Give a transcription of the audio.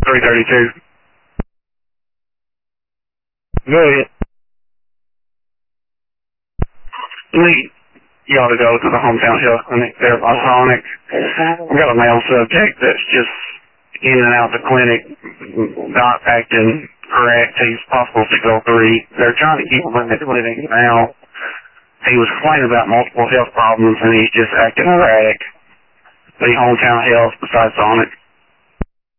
332. Go ahead. You ought to go to the hometown health clinic there by Sonic. I've got a male subject that's just in and out the clinic, not acting correct. He's possible 603. They're trying to keep him in the clinic now. He was complaining about multiple health problems, and he's just acting erratic. The hometown health besides Sonic.